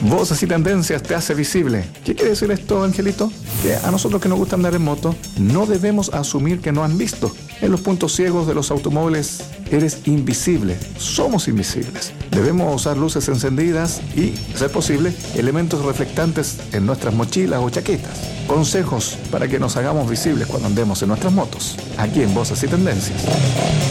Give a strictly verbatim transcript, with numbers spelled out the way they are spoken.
Voces y Tendencias te hace visible. ¿Qué quiere decir esto, Angelito? Que a nosotros que nos gusta andar en moto, no debemos asumir que no han visto. En los puntos ciegos de los automóviles eres invisible, somos invisibles. Debemos usar luces encendidas y, a ser posible, elementos reflectantes en nuestras mochilas o chaquetas. Consejos para que nos hagamos visibles cuando andemos en nuestras motos, aquí en Voces y Tendencias.